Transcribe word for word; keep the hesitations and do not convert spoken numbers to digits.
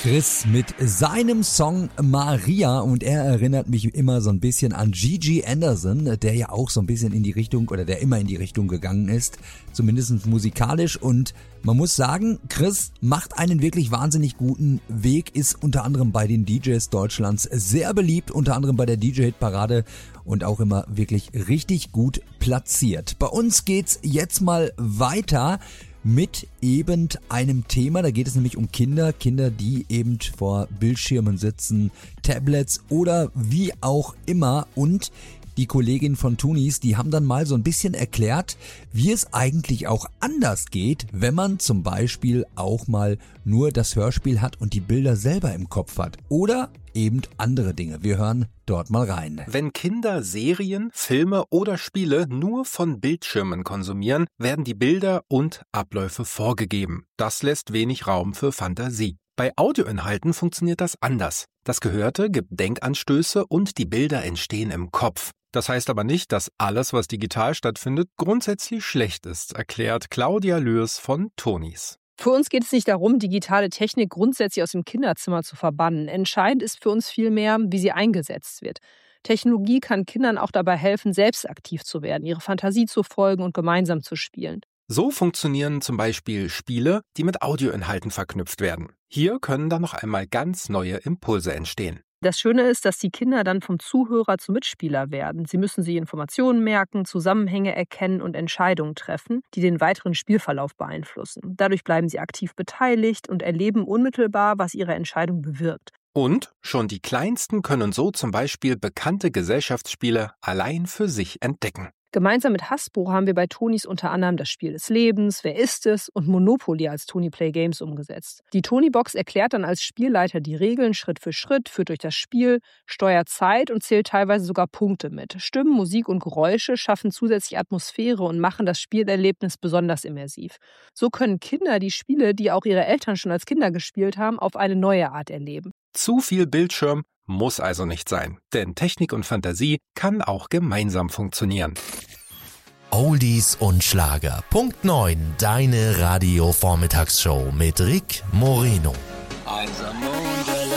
Chris mit seinem Song Maria, und er erinnert mich immer so ein bisschen an Gigi Anderson, der ja auch so ein bisschen in die Richtung oder der immer in die Richtung gegangen ist, zumindest musikalisch, und man muss sagen, Chris macht einen wirklich wahnsinnig guten Weg, ist unter anderem bei den D Js Deutschlands sehr beliebt, unter anderem bei der D J-Hit-Parade und auch immer wirklich richtig gut platziert. Bei uns geht's jetzt mal weiter mit eben einem Thema, da geht es nämlich um Kinder, Kinder, die eben vor Bildschirmen sitzen, Tablets oder wie auch immer, und die Kollegin von Tunis, die haben dann mal so ein bisschen erklärt, wie es eigentlich auch anders geht, wenn man zum Beispiel auch mal nur das Hörspiel hat und die Bilder selber im Kopf hat oder eben andere Dinge. Wir hören dort mal rein. Wenn Kinder Serien, Filme oder Spiele nur von Bildschirmen konsumieren, werden die Bilder und Abläufe vorgegeben. Das lässt wenig Raum für Fantasie. Bei Audioinhalten funktioniert das anders. Das Gehörte gibt Denkanstöße und die Bilder entstehen im Kopf. Das heißt aber nicht, dass alles, was digital stattfindet, grundsätzlich schlecht ist, erklärt Claudia Lührs von Tonis. Für uns geht es nicht darum, digitale Technik grundsätzlich aus dem Kinderzimmer zu verbannen. Entscheidend ist für uns vielmehr, wie sie eingesetzt wird. Technologie kann Kindern auch dabei helfen, selbst aktiv zu werden, ihre Fantasie zu folgen und gemeinsam zu spielen. So funktionieren zum Beispiel Spiele, die mit Audioinhalten verknüpft werden. Hier können dann noch einmal ganz neue Impulse entstehen. Das Schöne ist, dass die Kinder dann vom Zuhörer zum Mitspieler werden. Sie müssen sich Informationen merken, Zusammenhänge erkennen und Entscheidungen treffen, die den weiteren Spielverlauf beeinflussen. Dadurch bleiben sie aktiv beteiligt und erleben unmittelbar, was ihre Entscheidung bewirkt. Und schon die Kleinsten können so zum Beispiel bekannte Gesellschaftsspiele allein für sich entdecken. Gemeinsam mit Hasbro haben wir bei Tonis unter anderem das Spiel des Lebens, Wer ist es? Und Monopoly als Tony Play Games umgesetzt. Die Tony-Box erklärt dann als Spielleiter die Regeln Schritt für Schritt, führt durch das Spiel, steuert Zeit und zählt teilweise sogar Punkte mit. Stimmen, Musik und Geräusche schaffen zusätzlich Atmosphäre und machen das Spielerlebnis besonders immersiv. So können Kinder die Spiele, die auch ihre Eltern schon als Kinder gespielt haben, auf eine neue Art erleben. Zu viel Bildschirm muss also nicht sein, denn Technik und Fantasie kann auch gemeinsam funktionieren. Oldies und Schlager. Punkt neun. Deine Radio-Vormittagsshow mit Rick Moreno. Einsam